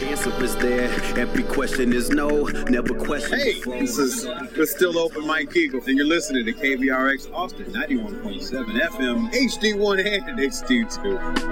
answer is there. Every question is no, never question. Hey, this is the Still Open Mike Eagles, and you're listening to KVRX Austin 91.7 FM, HD1 and HD2.